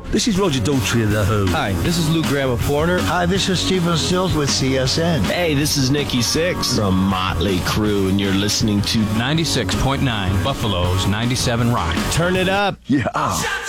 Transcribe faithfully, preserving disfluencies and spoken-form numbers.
This is Roger Daltrey of The Who. Hi, this is Lou Graham of Foreigner. Hi, this is Stephen Stills with C S N. Hey, this is Nikki Sixx from Motley Crue, and you're listening to ninety-six point nine Buffalo's ninety-seven Rock. Turn It Up. Yeah.